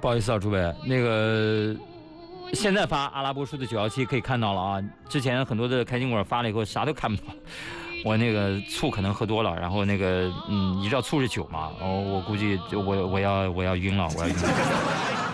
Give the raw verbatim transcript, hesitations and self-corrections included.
不好意思啊，诸位，那个现在发阿拉伯数的九幺七可以看到了啊，之前很多的开心果发了以后啥都看不到。我那个醋可能喝多了，然后那个嗯，你知道醋是酒嘛？哦，我估计我我要我要晕了，我要晕了。